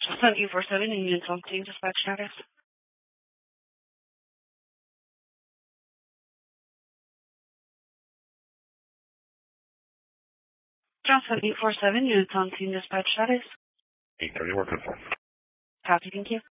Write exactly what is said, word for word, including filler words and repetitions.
Jocelyn eight four seven Union Team dispatch status. Jocelyn eight four seven Union Team dispatch status. eight thirty working for. Copy, thank you.